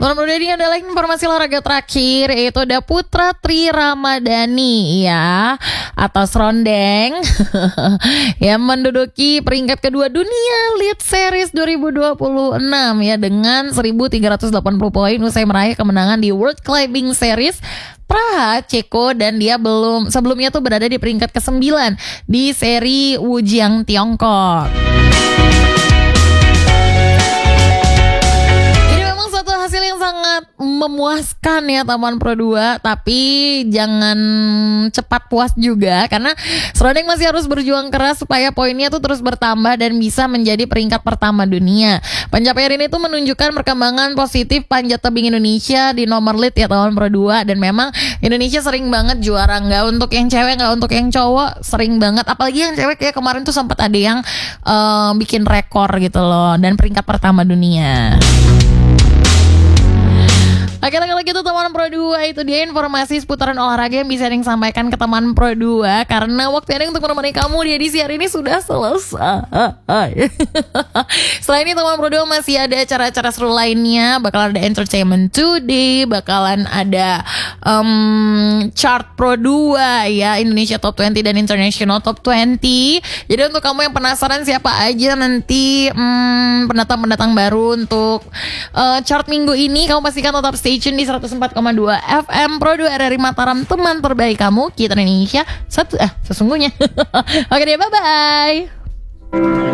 Teman muda, ini adalah informasi olahraga terakhir, yaitu ada Putra Tri Ramadhani ya, atau Srondeng yang menduduki peringkat kedua dunia Lead Series 2026 ya, dengan 1.380 poin usai meraih kemenangan di World Climbing Series Praha, Ceko, dan dia sebelumnya tuh berada di peringkat ke-9 di seri Wujiang, Tiongkok. Hasil yang sangat memuaskan ya teman Pro 2, tapi jangan cepat puas juga karena Srondeng masih harus berjuang keras supaya poinnya tuh terus bertambah dan bisa menjadi peringkat pertama dunia. Pencapaian ini tuh menunjukkan perkembangan positif panjat tebing Indonesia di nomor lead ya teman Pro 2, dan memang Indonesia sering banget juara, nggak untuk yang cewek nggak untuk yang cowok, sering banget, apalagi yang cewek kayak kemarin tuh sempat ada yang bikin rekor gitu loh, dan peringkat pertama dunia. Oke, kalau gitu teman Pro 2, itu dia informasi seputaran olahraga yang bisa disampaikan ke teman Pro 2. Karena waktu ada untuk menemani kamu di edisi hari ini sudah selesai. Selain ini teman Pro 2 masih ada acara-acara seru lainnya. Bakalan ada Entertainment Today, bakalan ada chart Pro 2 ya, Indonesia Top 20 dan International Top 20. Jadi untuk kamu yang penasaran siapa aja nanti pendatang-pendatang baru untuk chart minggu ini, kamu pastikan tetap stay tune di 104,2 FM Pro 2 RRI Mataram, teman terbaik kamu, kita Indonesia sesungguhnya. Oke deh, bye-bye.